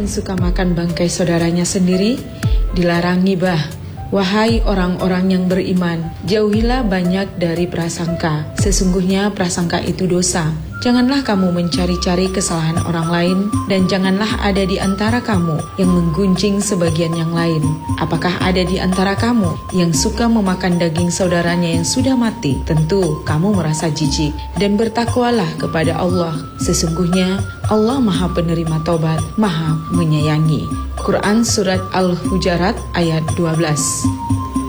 yang suka makan bangkai saudaranya sendiri? Dilarang ghibah. Wahai orang-orang yang beriman, jauhilah banyak dari prasangka. Sesungguhnya prasangka itu dosa. Janganlah kamu mencari-cari kesalahan orang lain, dan janganlah ada di antara kamu yang menggunjing sebagian yang lain. Apakah ada di antara kamu yang suka memakan daging saudaranya yang sudah mati? Tentu kamu merasa jijik, dan bertakwalah kepada Allah. Sesungguhnya Allah Maha Penerima Taubat, Maha Menyayangi. Quran Surat Al-Hujarat ayat 12.